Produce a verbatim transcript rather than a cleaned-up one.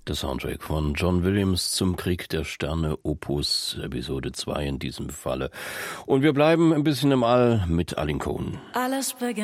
Der Soundtrack von John Williams zum Krieg der Sterne, Opus Episode zwei in diesem Falle. Und wir bleiben ein bisschen im All mit Arlene Cohen. Alles beginnt